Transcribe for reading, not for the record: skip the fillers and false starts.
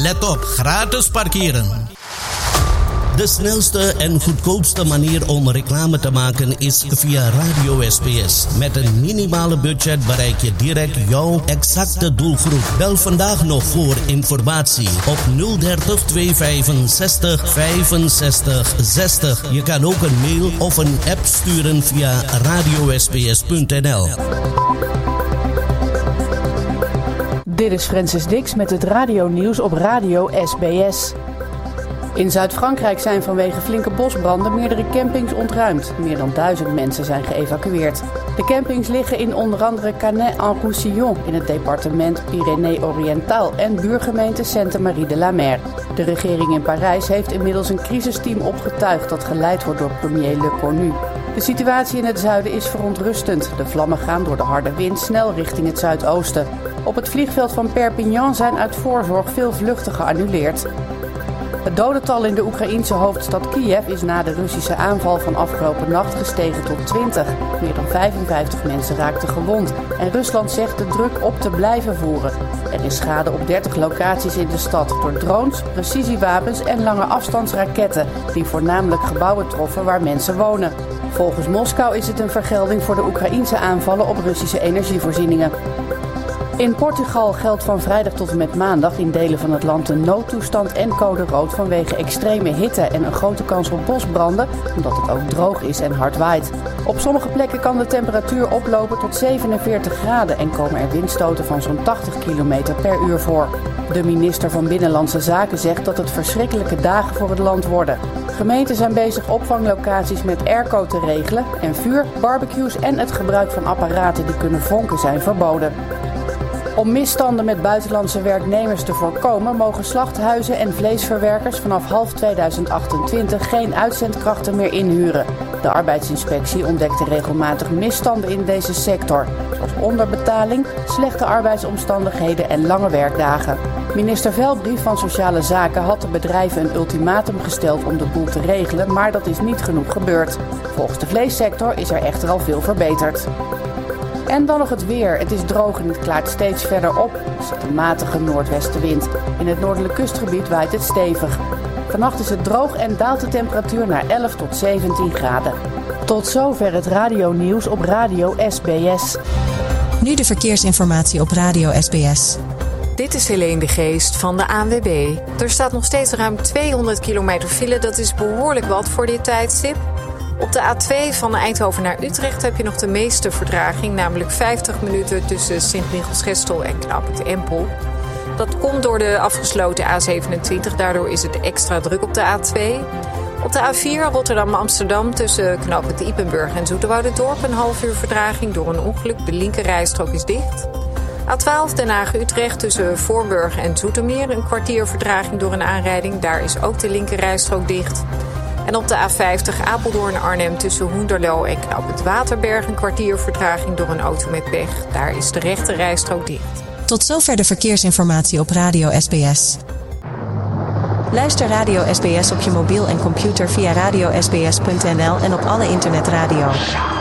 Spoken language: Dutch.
let op, gratis parkeren. De snelste en goedkoopste manier om reclame te maken is via Radio SBS. Met een minimale budget bereik je direct jouw exacte doelgroep. Bel vandaag nog voor informatie op 030 265 65 60. Je kan ook een mail of een app sturen via radiosbs.nl. Dit is Francis Dix met het radionieuws op Radio SBS. In Zuid-Frankrijk zijn vanwege flinke bosbranden meerdere campings ontruimd. Meer dan 1000 mensen zijn geëvacueerd. De campings liggen in onder andere Canet-en-Roussillon in het departement Pyrénées-Oriental en buurgemeente Sainte-Marie-de-la-Mer. De regering in Parijs heeft inmiddels een crisisteam opgetuigd dat geleid wordt door premier Le Cornu. De situatie in het zuiden is verontrustend. De vlammen gaan door de harde wind snel richting het zuidoosten. Op het vliegveld van Perpignan zijn uit voorzorg veel vluchten geannuleerd. Het dodental in de Oekraïense hoofdstad Kiev is na de Russische aanval van afgelopen nacht gestegen tot 20. Meer dan 55 mensen raakten gewond. En Rusland zegt de druk op te blijven voeren. Er is schade op 30 locaties in de stad door drones, precisiewapens en lange afstandsraketten die voornamelijk gebouwen troffen waar mensen wonen. Volgens Moskou is het een vergelding voor de Oekraïense aanvallen op Russische energievoorzieningen. In Portugal geldt van vrijdag tot en met maandag in delen van het land een noodtoestand en code rood vanwege extreme hitte en een grote kans op bosbranden, omdat het ook droog is en hard waait. Op sommige plekken kan de temperatuur oplopen tot 47 graden en komen er windstoten van zo'n 80 km per uur voor. De minister van Binnenlandse Zaken zegt dat het verschrikkelijke dagen voor het land worden. Gemeenten zijn bezig opvanglocaties met airco te regelen en vuur, barbecues en het gebruik van apparaten die kunnen vonken zijn verboden. Om misstanden met buitenlandse werknemers te voorkomen, mogen slachthuizen en vleesverwerkers vanaf half 2028 geen uitzendkrachten meer inhuren. De arbeidsinspectie ontdekte regelmatig misstanden in deze sector, zoals onderbetaling, slechte arbeidsomstandigheden en lange werkdagen. Minister Velbrief van Sociale Zaken had de bedrijven een ultimatum gesteld om de boel te regelen, maar dat is niet genoeg gebeurd. Volgens de vleessector is er echter al veel verbeterd. En dan nog het weer. Het is droog en het klaart steeds verder op. Er zit een matige noordwestenwind. In het noordelijk kustgebied waait het stevig. Vannacht is het droog en daalt de temperatuur naar 11 tot 17 graden. Tot zover het radionieuws op Radio SBS. Nu de verkeersinformatie op Radio SBS. Dit is Helene de Geest van de ANWB. Er staat nog steeds ruim 200 kilometer file. Dat is behoorlijk wat voor dit tijdstip. Op de A2 van Eindhoven naar Utrecht heb je nog de meeste vertraging, namelijk 50 minuten tussen Sint-Michielsgestel en Knooppunt Empel. Dat komt door de afgesloten A27, daardoor is het extra druk op de A2. Op de A4 Rotterdam-Amsterdam tussen Knooppunt Ypenburg en Zoeterwoudendorp een half uur vertraging door een ongeluk. De linkerrijstrook is dicht. A12 Den Haag-Utrecht tussen Voorburg en Zoetermeer een kwartier vertraging door een aanrijding. Daar is ook de linkerrijstrook dicht. En op de A50 Apeldoorn-Arnhem tussen Hoenderloo en Knooppunt Waterberg een kwartier vertraging door een auto met pech. Daar is de rechte rijstrook dicht. Tot zover de verkeersinformatie op Radio SBS. Luister Radio SBS op je mobiel en computer via radiosbs.nl en op alle internetradio.